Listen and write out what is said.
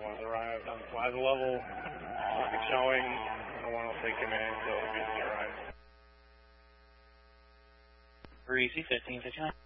1 arrived on plaza level. Showing. 1 will take command until we arrive. Breezy 1559.